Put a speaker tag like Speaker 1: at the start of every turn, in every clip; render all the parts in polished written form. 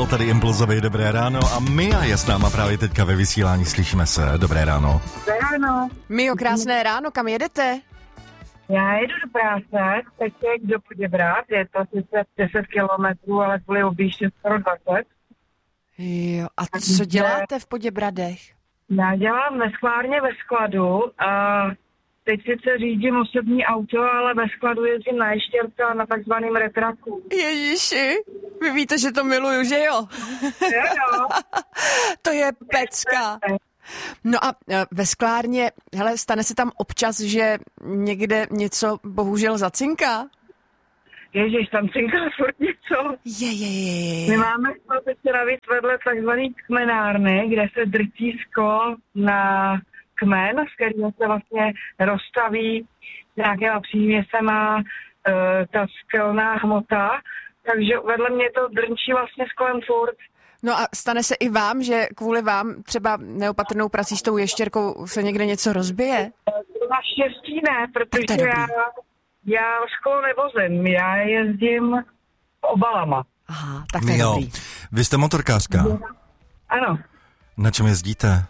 Speaker 1: tady Impulzový dobré ráno a Mia je s náma právě teďka ve vysílání, slyšíme se, dobré ráno.
Speaker 2: Dobré ráno.
Speaker 3: Mio, krásné ráno, kam jedete?
Speaker 2: Já jedu do práce, teď do Poděbrad, je to sice 10 kilometrů, ale kvůli objíždě skoro 20.
Speaker 3: Jo, a co děláte v Poděbradech?
Speaker 2: Já dělám ve sklárně ve skladu a teď sice řídím osobní auto, ale ve skladu jezdím na ještěrce a na takzvaným retraku.
Speaker 3: Ježiši, vy víte, že to miluju, že jo?
Speaker 2: Jo.
Speaker 3: To je pecka. No a ve sklárně, hele, stane se tam občas, že někde něco bohužel zacinká?
Speaker 2: Ježiš, tam cinká furt něco.
Speaker 3: Je.
Speaker 2: My máme teď navíc vedle takzvaný kmenárny, kde se drtí sklo na kmen, z kterého se vlastně rozstaví nějakýma příměsema ta skelná hmota, takže vedle mě to drnčí vlastně skolem furt.
Speaker 3: No a stane se i vám, že kvůli vám třeba neopatrnou prací s tou ještěrkou se někde něco rozbije?
Speaker 2: Naštěstí ne, protože já sklo nevozím, já jezdím obalama.
Speaker 3: Aha, tak to je
Speaker 1: Jo,
Speaker 3: dobrý.
Speaker 1: vy jste motorkářka.
Speaker 2: Ano.
Speaker 1: Na čem jezdíte?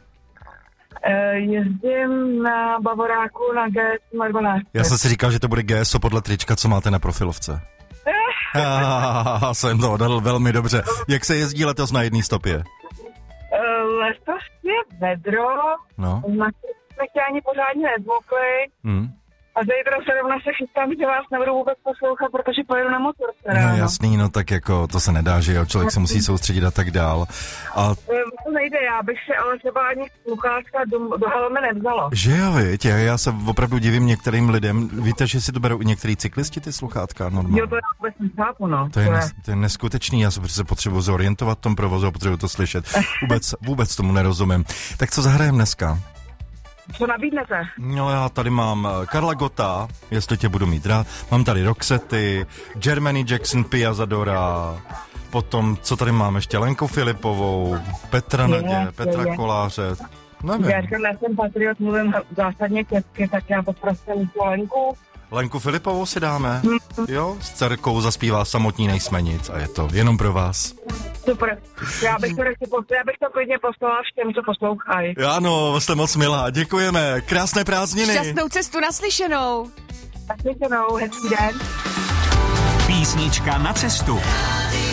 Speaker 2: Jezdím na Bavoráku na GS 12.
Speaker 1: Já jsem si říkal, že to bude GSO podle trička, co máte na profilovce. Jsem to odhadl velmi dobře. Jak se jezdí letos na jedné stopě?
Speaker 2: Letos je vedro,
Speaker 1: No.
Speaker 2: na jsme tě ani pořádně nezmokli. A zítra se chystám, že vás nebudu vůbec poslouchat, protože pojedu na motorce.
Speaker 1: No jasný, no tak jako to se nedá, že jo, člověk se musí soustředit a tak dál. A
Speaker 2: to nejde, já bych se ale třeba ani sluchátka do helmy nevzala.
Speaker 1: že jo, viď, já se opravdu divím některým lidem. Víte, že si to berou i některý cyklisti ty sluchátka normálně?
Speaker 2: Jo, to já vůbec nechápu, no.
Speaker 1: To je neskutečný, já se prostě potřebuji zorientovat v tom provozu a potřebuji to slyšet. Vůbec tomu nerozumím. Tak co zahrajeme dneska?
Speaker 2: Co nabídnete?
Speaker 1: No já tady mám Karla Gotta, jestli tě budu mít rád. Mám tady Roxety, Germany Jackson, Pia Zadora, potom, co tady máme ještě, Lenku Filipovou, Petra Nadě, Petra Koláře. Nevím.
Speaker 2: Já jsem patriot, mluvím zásadně česky, tak já poprosím Lenku.
Speaker 1: Lenku Filipovou si dáme, jo? S dcerkou zaspívá Samotní nejsme nic a je to jenom pro vás.
Speaker 2: Super, já bych to klidně poslala všem, co poslouchají.
Speaker 1: Ano, jste moc milá, děkujeme, krásné prázdniny.
Speaker 3: Šťastnou cestu naslyšenou.
Speaker 2: Naslyšenou, hezký den.
Speaker 4: Písnička na cestu.